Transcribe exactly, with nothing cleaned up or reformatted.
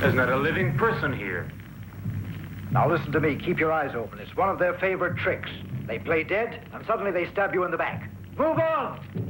There's not a living person here. Now listen to me. Keep your eyes open. It's one of their favorite tricks. They play dead, and suddenly they stab you in the back. Move on!